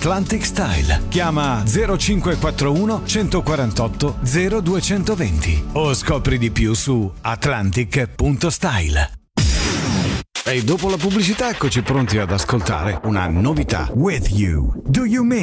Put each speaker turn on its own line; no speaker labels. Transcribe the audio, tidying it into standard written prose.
Atlantic Style. Chiama 0541 148 0220 o scopri di più su atlantic.style. E dopo la pubblicità eccoci pronti ad ascoltare una novità. With You. Do You Mean?